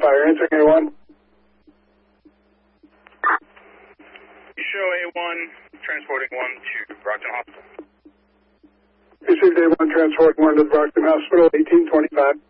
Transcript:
You're answering A1. You show A1, transporting 1 to Brockton Hospital. Received A1, transporting 1 to Brockton Hospital, 1825.